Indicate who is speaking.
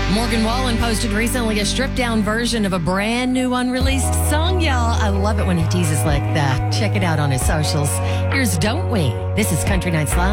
Speaker 1: Morgan Wallen posted recently a stripped down version of a brand new unreleased song, y'all. I love it when he teases like that. Check it out on his socials. Here's Don't We. This is Country Nights Live.